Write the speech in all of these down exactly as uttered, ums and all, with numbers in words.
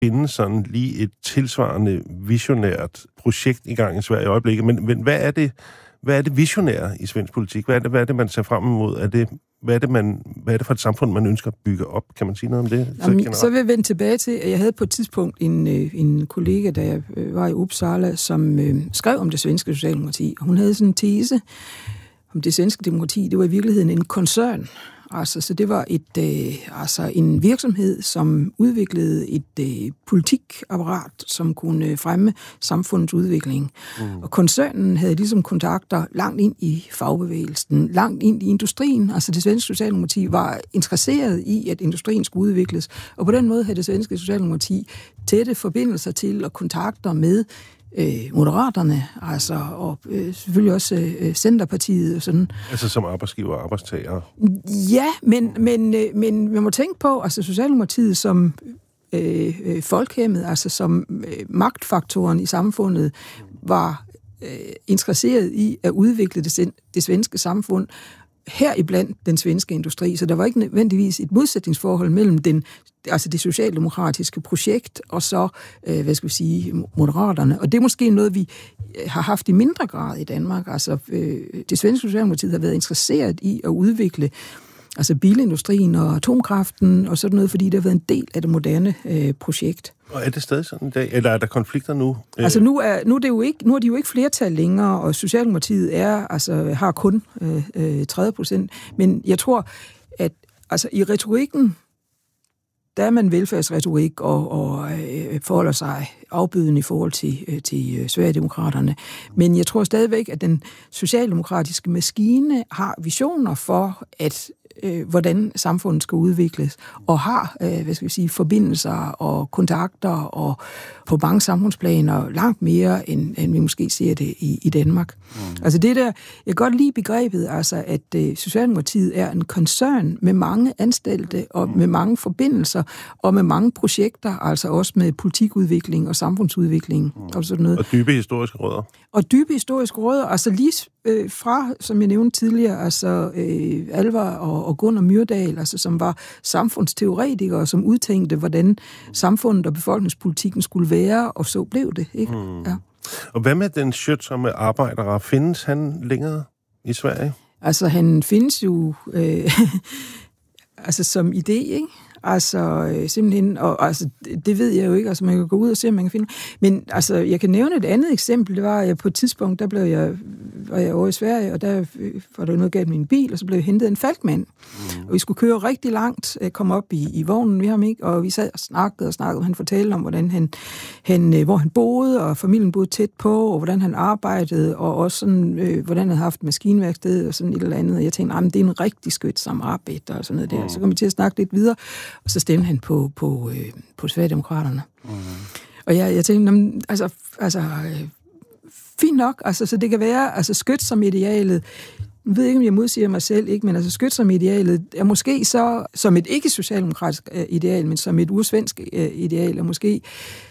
finde sådan lige et tilsvarende visionært projekt i gang i Sverige i øjeblikket. Men, men hvad er det, hvad er det visionære i svensk politik? Hvad er det, hvad er det man ser frem imod? Er det, hvad, er det, man, hvad er det for et samfund, man ønsker at bygge op? Kan man sige noget om det? Jamen, så vil jeg vende tilbage til, at jeg havde på et tidspunkt en, en kollega, da jeg var i Uppsala, som øh, skrev om det svenske socialdemokrati. Hun havde sådan en tese om det svenske demokrati. Det var i virkeligheden en koncern. Altså, så det var et, øh, altså en virksomhed, som udviklede et øh, politikapparat, som kunne fremme samfundets udvikling. Mm. Og koncernen havde ligesom kontakter langt ind i fagbevægelsen, langt ind i industrien. Altså det svenske socialdemokrati var interesseret i, at industrien skulle udvikles. Og på den måde havde det svenske socialdemokrati tætte forbindelser til og kontakter med Øh, Moderaterne, altså, og øh, selvfølgelig også øh, Centerpartiet og sådan. Altså som arbejdsgiver og arbejdstager? Ja, men, men, øh, men man må tænke på, altså Socialdemokratiet som øh, øh, folkehemmet, altså som øh, magtfaktoren i samfundet, var øh, interesseret i at udvikle det, det svenske samfund, heriblandt den svenske industri, så der var ikke nødvendigvis et modsætningsforhold mellem den, altså det socialdemokratiske projekt og så, øh, hvad skal vi sige, Moderaterne. Og det er måske noget, vi har haft i mindre grad i Danmark. Altså øh, det svenske socialdemokrati har været interesseret i at udvikle altså bilindustrien og atomkraften og sådan noget, fordi det har været en del af det moderne øh, projekt. Og er det stadig sådan i dag? Eller er der konflikter nu? Altså nu er, nu er, det jo ikke, nu er de jo ikke flertal længere, og Socialdemokratiet er, altså, har kun øh, tredive procent. Men jeg tror, at altså, i retorikken, der er man velfærdsretorik og, og øh, forholder sig afbydende i forhold til, øh, til øh, Sverigedemokraterne. Men jeg tror stadigvæk, at den socialdemokratiske maskine har visioner for, at øh, hvordan samfundet skal udvikles, og har, øh, hvad skal vi sige, forbindelser og kontakter og på mange samfundsplaner langt mere, end, end vi måske ser det i, i Danmark. Mm. Altså det der, jeg kan godt lide begrebet, altså at øh, Socialdemokratiet er en koncern med mange ansatte og mm. med mange forbindelser og med mange projekter, altså også med politikudvikling og samfundsudvikling mm. og sådan noget. Og dybe historiske rødder. Og dybe historiske rødder, altså lige øh, fra, som jeg nævnte tidligere, altså øh, Alvar og, og Gunnar Myrdal, altså som var samfundsteoretikere, som udtænkte, hvordan samfundet og befolkningspolitikken skulle være, og så blev det, ikke? Mm. Ja. Og hvad med den skötsamme arbejdere? Findes han længere i Sverige? Altså, han findes jo øh, altså som idé, ikke? Altså, øh, simpelthen, og altså, det ved jeg jo ikke, altså man kan gå ud og se, om man kan finde. Men altså, jeg kan nævne et andet eksempel, det var, at jeg på et tidspunkt, der blev jeg, var jeg over i Sverige, og der var der noget galt med min bil, og så blev jeg hentet en Falkman. Mm. Og vi skulle køre rigtig langt, kom op i, i vognen med ham, ikke? Og vi sad og snakkede og snakkede, og han fortalte om, hvordan han, han, hvor han boede, og familien boede tæt på, og hvordan han arbejdede, og også sådan, øh, hvordan han havde haft maskinværksted og sådan et eller andet. Og jeg tænkte, det er en rigtig skøtsam arbejder, og sådan noget der. Mm. Så kom vi til at snakke lidt videre, og så stemte han på, på, øh, på Sverigedemokraterne. Mm. Og jeg, jeg tænkte, altså, altså øh, fint nok, altså, så det kan være, altså skyt som idealet, jeg ved ikke, om jeg modsiger mig selv, ikke, men altså skyt som idealet er måske så, som et ikke-socialdemokratisk øh, ideal, men som et ursvensk øh, ideal, er måske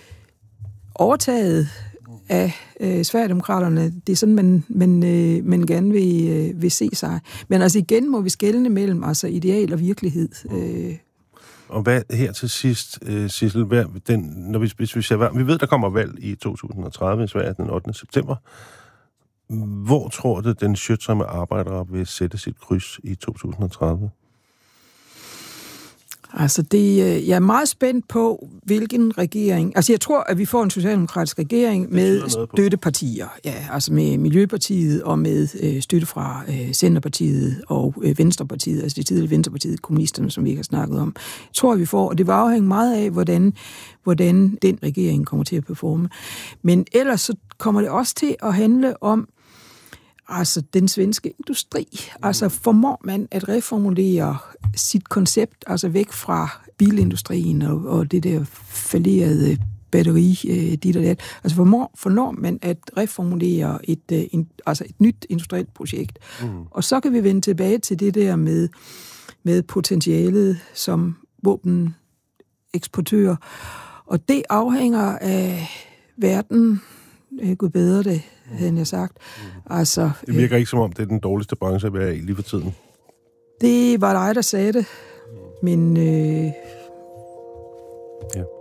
overtaget af øh, Sverigedemokraterne. Det er sådan, man, man, øh, man gerne vil, øh, vil se sig. Men altså igen må vi skelne mellem altså ideal og virkelighed. Øh, Og hvad her til sidst, uh, Sissel, hvad, den, når vi, hvis vi, ser, vi ved, der kommer valg i to tusind og tredive i Sverige den ottende september. Hvor tror du, den skötsamme arbejdere vil sætte sit kryds i to tusind og tredive? Altså, det, jeg er meget spændt på, hvilken regering... Altså, jeg tror, at vi får en socialdemokratisk regering med støttepartier. Ja, altså med Miljøpartiet og med øh, støtte fra øh, Centerpartiet og øh, Venstrepartiet, altså det tidlige Venstrepartiet, kommunisterne, som vi ikke har snakket om. Jeg tror, vi får, og det vil afhænge meget af, hvordan, hvordan den regering kommer til at performe. Men ellers så kommer det også til at handle om altså den svenske industri. Altså formår man at reformulere sit koncept, altså væk fra bilindustrien og, og det der fallerede batteri, øh, dit og dat. Altså formår, fornår man at reformulere et, øh, en, altså et nyt industrielt projekt. Mm. Og så kan vi vende tilbage til det der med, med potentialet som våbeneksportør. Og det afhænger af verden, øh, gud bedre det, havde jeg sagt. Mm. Altså, det virker øh, ikke som om, det er den dårligste branche at være i lige for tiden. Det var dig, der sagde det. Men... Øh, ja.